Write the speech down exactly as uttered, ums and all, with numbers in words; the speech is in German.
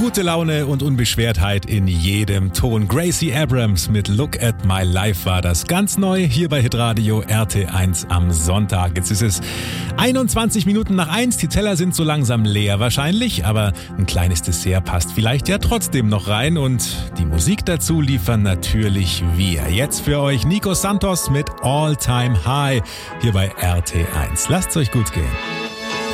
Gute Laune und Unbeschwertheit in jedem Ton. Gracie Abrams mit Look at My Life war das ganz neu hier bei Hitradio R T eins am Sonntag. Jetzt ist es einundzwanzig Minuten nach eins. Die Teller sind so langsam leer wahrscheinlich, aber ein kleines Dessert passt vielleicht ja trotzdem noch rein und die Musik dazu liefern natürlich wir. Jetzt für euch Nico Santos mit All Time High hier bei R T eins. Lasst's euch gut gehen.